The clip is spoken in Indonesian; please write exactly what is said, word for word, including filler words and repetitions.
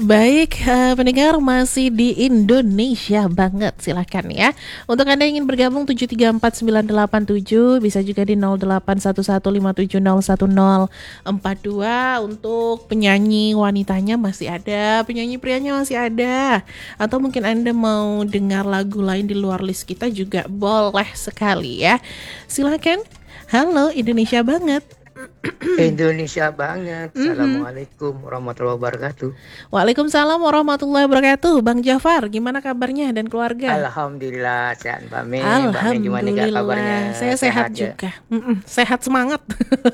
Baik, eh, pendengar masih di Indonesia banget, silahkan ya. Untuk Anda yang ingin bergabung tujuh tiga empat sembilan delapan tujuh, bisa juga di nol delapan satu satu lima tujuh nol satu nol empat dua. Untuk penyanyi wanitanya masih ada, penyanyi prianya masih ada. Atau mungkin Anda mau dengar lagu lain di luar list kita juga boleh sekali ya. Silahkan. Halo Indonesia banget. Indonesia banget. Mhm. Assalamualaikum warahmatullahi wabarakatuh. Waalaikumsalam warahmatullahi wabarakatuh. Bang Jafar, gimana kabarnya dan keluarga? Alhamdulillah sehat Mbak Mei. Mbak Mei gimana gak kabarnya? Alhamdulillah, saya sehat ya? juga. Mm-mm, sehat semangat.